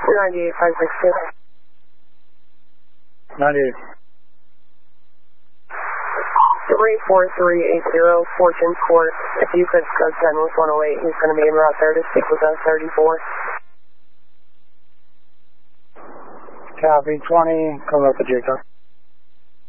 98562. 98. 34380 Fortune Court. If you could send with 108, he's going to be en route there to speak with us 34. Copy 20, coming up with Jacob.